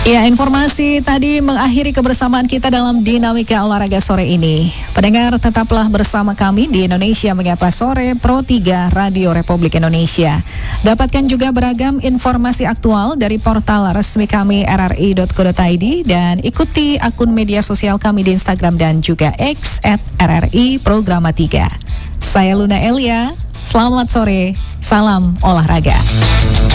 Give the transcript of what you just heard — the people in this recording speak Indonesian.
Ya, informasi tadi mengakhiri kebersamaan kita dalam Dinamika Olahraga sore ini. Pendengar, tetaplah bersama kami di Indonesia Menyapa Sore Pro 3 Radio Republik Indonesia. Dapatkan juga beragam informasi aktual dari portal resmi kami rri.co.id dan ikuti akun media sosial kami di Instagram dan juga X @RRI Programa 3. Saya Luna Elia, selamat sore, salam olahraga.